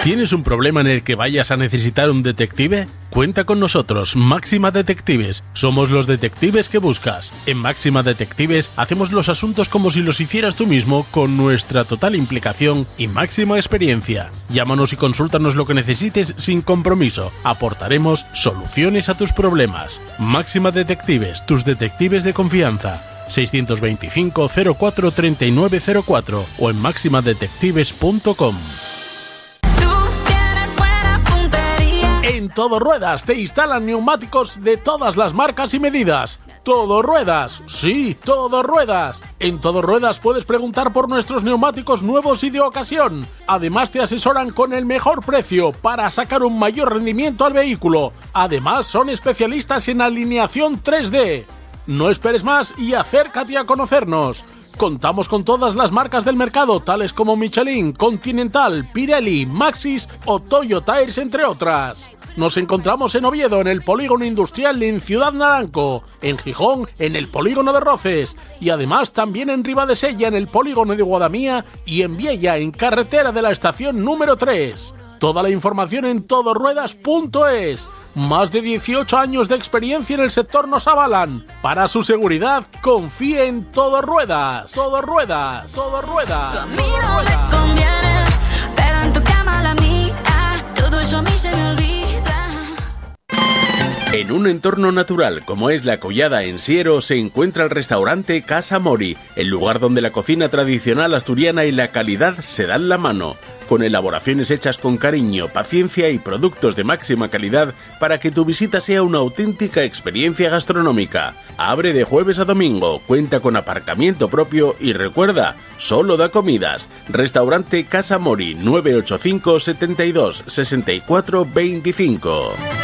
¿Tienes un problema en el que vayas a necesitar un detective? Cuenta con nosotros, Máxima Detectives. Somos los detectives que buscas. En Máxima Detectives hacemos los asuntos como si los hicieras tú mismo, con nuestra total implicación y máxima experiencia. Llámanos y consúltanos lo que necesites sin compromiso. Aportaremos soluciones a tus problemas. Máxima Detectives, tus detectives de confianza. 625 04 3904 o en maximadetectives.com. En Todo Ruedas te instalan neumáticos de todas las marcas y medidas. Todo Ruedas, sí, Todo Ruedas. En Todo Ruedas puedes preguntar por nuestros neumáticos nuevos y de ocasión. Además te asesoran con el mejor precio para sacar un mayor rendimiento al vehículo. Además son especialistas en alineación 3D. No esperes más y acércate a conocernos. Contamos con todas las marcas del mercado, tales como Michelin, Continental, Pirelli, Maxxis o Toyo Tires, entre otras. Nos encontramos en Oviedo, en el Polígono Industrial en Ciudad Naranco, en Gijón, en el Polígono de Roces, y además también en Ribadesella, en el Polígono de Guadamía, y en Viella, en carretera de la estación número 3. Toda la información en todoruedas.es. Más de 18 años de experiencia en el sector nos avalan. Para su seguridad, confíe en Todo Ruedas. Todo Ruedas. Todo Ruedas. A mí no me conviene, pero en tu cama la mía, todo eso a mí se me olvida. En un entorno natural como es la Collada en Siero se encuentra el restaurante Casa Mori, el lugar donde la cocina tradicional asturiana y la calidad se dan la mano, con elaboraciones hechas con cariño, paciencia y productos de máxima calidad para que tu visita sea una auténtica experiencia gastronómica. Abre de jueves a domingo, cuenta con aparcamiento propio y recuerda, solo da comidas. Restaurante Casa Mori, 985 72 64 25.